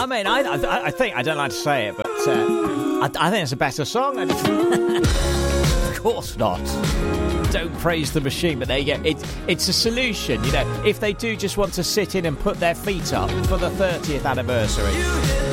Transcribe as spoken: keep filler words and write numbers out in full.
I mean, I, I, I think I don't like to say it, but uh, I, I think it's a better song. Of course not. Don't praise the machine, but there you go. It's it's a solution, you know. If they do just want to sit in and put their feet up for the thirtieth anniversary,